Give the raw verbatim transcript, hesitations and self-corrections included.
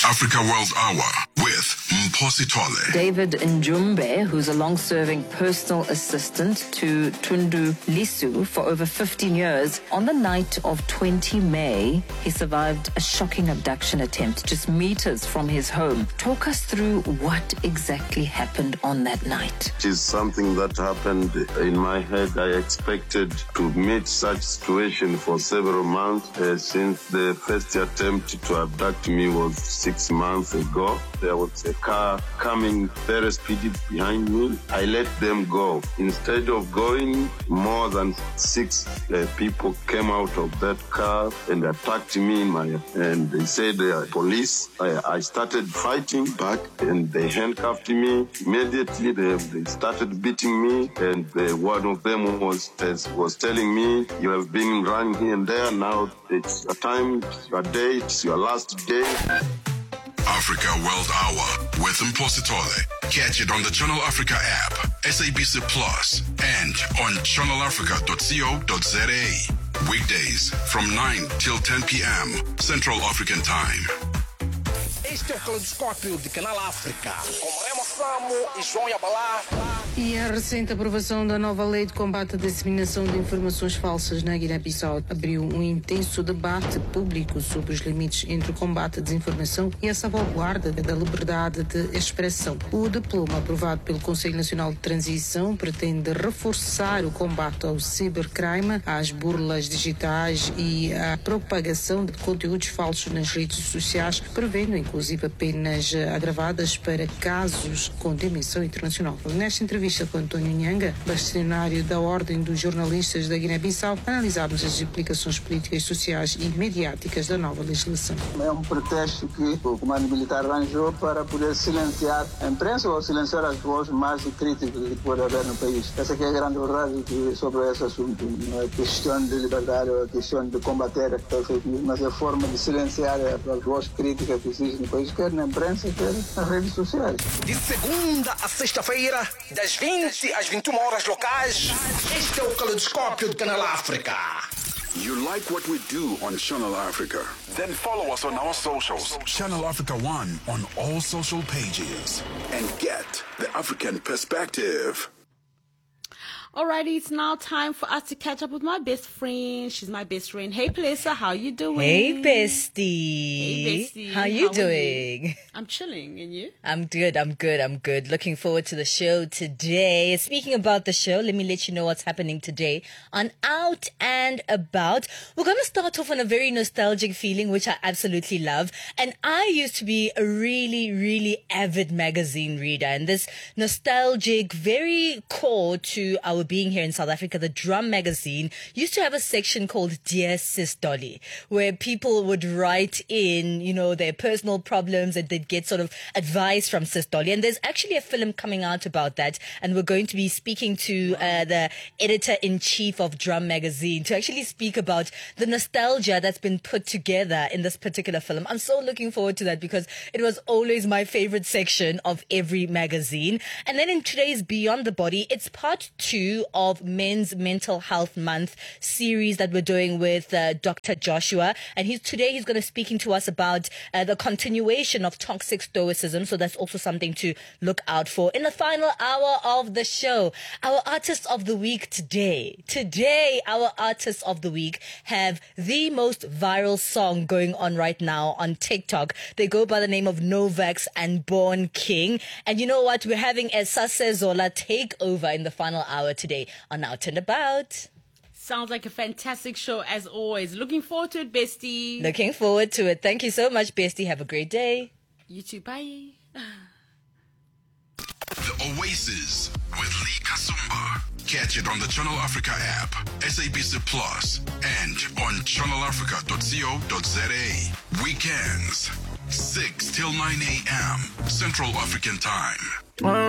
Africa World Hour with Mphosi Tole. David Njumbe, who's a long-serving personal assistant to Tundu Lissu for over fifteen years, on the night of the twentieth of May, he survived a shocking abduction attempt just meters from his home. Talk us through what exactly happened on that night. It is something that happened in my head. I expected to meet such situation for several months uh, since the first attempt to abduct me was six months ago. There was a car coming very speedy behind me. I let them go. Instead of going, more than six uh, people came out of that car and attacked me. In my, and they said, uh, police. I, I started fighting back and they handcuffed me. Immediately they, they started beating me, and uh, one of them was, was telling me, you have been running here and there. Now it's your time, it's your day, it's your last day. Africa World Hour with Mphosi Tole. Catch it on the Channel Africa app, S A B C Plus, and on channel africa dot co dot za. Weekdays from nine till ten p.m. Central African Time. Este é o Caleidoscópio de Canal África, com Remo Samo e João Yabalá. E a recente aprovação da nova lei de combate à disseminação de informações falsas na Guiné-Bissau abriu um intenso debate público sobre os limites entre o combate à desinformação e a salvaguarda da liberdade de expressão. O diploma aprovado pelo Conselho Nacional de Transição pretende reforçar o combate ao cibercrime, às burlas digitais e à propagação de conteúdos falsos nas redes sociais, prevendo inclusive penas agravadas para casos com dimensão internacional. Nesta entrevista com António Nhanga, bastonário da Ordem dos Jornalistas da Guiné-Bissau, analisámos as implicações políticas, sociais e mediáticas da nova legislação. É um pretexto que o comando militar arranjou para poder silenciar a imprensa ou silenciar as vozes mais críticas que pode haver no país. Essa que é a grande verdade sobre esse assunto. Não é questão de liberdade, é questão de combater a fake news, mas é a forma de silenciar as vozes críticas que existem no país, quer na imprensa, quer nas redes sociais. De segunda a sexta-feira, das vinte às vinte e uma horas locais, este é o Caleidoscópio de Canal África. You like what we do on Channel Africa? Then follow us on our socials. Channel Africa One on all social pages. And get the African perspective. Alrighty, it's now time for us to catch up with my best friend. She's my best friend. Hey, Plessa, how you doing? Hey, bestie. Hey, bestie. How you how doing? You? I'm chilling, and you? I'm good, I'm good, I'm good. Looking forward to the show today. Speaking about the show, let me let you know what's happening today on Out and About. We're going to start off on a very nostalgic feeling, which I absolutely love. And I used to be a really, really avid magazine reader. And this nostalgic, very core to our being here in South Africa, the Drum magazine used to have a section called Dear Sis Dolly, where people would write in, you know, their personal problems, and they'd get sort of advice from Sis Dolly. And there's actually a film coming out about that, and we're going to be speaking to uh, the editor-in-chief of Drum magazine to actually speak about the nostalgia that's been put together in this particular film. I'm so looking forward to that because it was always my favorite section of every magazine. And then in today's Beyond the Body, it's part two of Men's Mental Health Month series that we're doing with uh, Doctor Joshua. And he's today he's going to be speaking to us about uh, the continuation of toxic stoicism. So that's also something to look out for. In the final hour of the show, our artists of the week today. Today, our artists of the week have the most viral song going on right now on TikTok. They go by the name of Novax and Born King. And you know what? We're having a Sase Zola takeover in the final hour today on Out and About. Sounds like a fantastic show as always. Looking forward to it, bestie. Looking forward to it. Thank you so much, bestie. Have a great day. You too. Bye. The Oasis with Lee Kasumba. Catch it on the Channel Africa app, S A B C Plus, and on channel africa dot co dot za. Weekends, six till nine a.m. Central African Time.